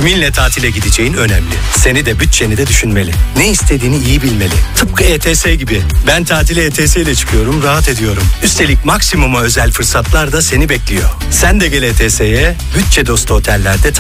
Kiminle tatile gideceğin önemli. Seni de bütçeni de düşünmeli. Ne istediğini iyi bilmeli. Tıpkı ETS gibi. Ben tatile ETS ile çıkıyorum, rahat ediyorum. Üstelik maksimuma özel fırsatlar da seni bekliyor. Sen de gel ETS'ye, bütçe dostu otellerde